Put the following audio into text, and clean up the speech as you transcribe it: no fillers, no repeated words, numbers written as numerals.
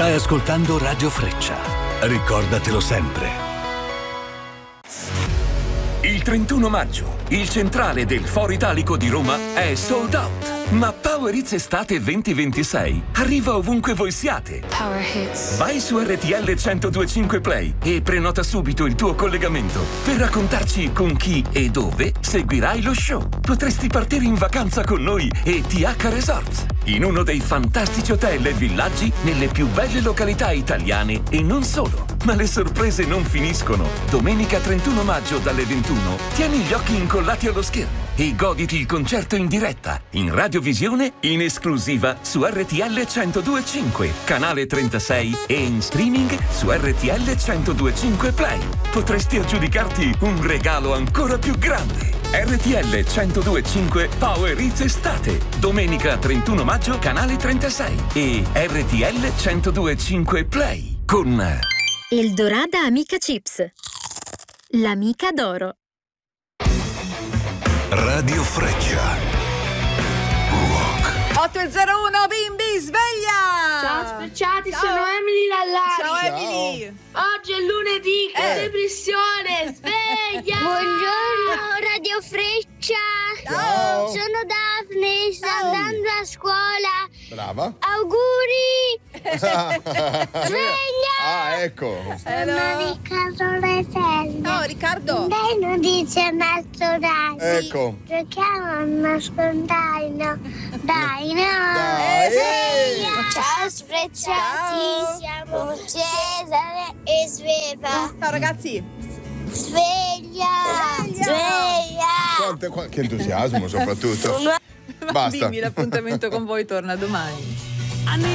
Stai ascoltando Radio Freccia. Ricordatelo sempre. Il 31 maggio, il centrale del Foro Italico di Roma è sold out. Ma Power Hits Estate 2026 arriva ovunque voi siate. Power Hits. Vai su RTL 1025 Play e prenota subito il tuo collegamento per raccontarci con chi e dove seguirai lo show. Potresti partire in vacanza con noi e TH Resorts, in uno dei fantastici hotel e villaggi nelle più belle località italiane e non solo. Ma le sorprese non finiscono. Domenica 31 maggio dalle 21 tieni gli occhi incollati allo schermo e goditi il concerto in diretta, in radiovisione, in esclusiva su RTL 1025, canale 36 e in streaming su RTL 1025 Play. Potresti aggiudicarti un regalo ancora più grande. RTL 1025 Power Hits Estate, domenica 31 maggio, canale 36 e RTL 1025 Play con Eldorada Amica Chips, l'amica d'oro. Radio Freccia. Rock. 8:01 bimbi, sveglia! Ciao sprecciati, Ciao. sono Emily Lallari. Ciao Emily! Oggi è lunedì, che depressione, sveglia! Buongiorno Radio Freccia. Ciao. Sono Daphne, sto andando a scuola. Brava. Auguri! Sveglia! Ah, ecco. Sono Riccardo Resello. Ciao Riccardo! Dai notizie nazionali. Ecco. Giochiamo a nascondaino. Dai, no! Dai. Sveglia! Ciao sprecciati! Ciao. Siamo Cesare e Sveva. Ciao ragazzi! Sveglia! Sveglia! Che entusiasmo soprattutto. Basta. Bimbi, l'appuntamento con voi torna domani.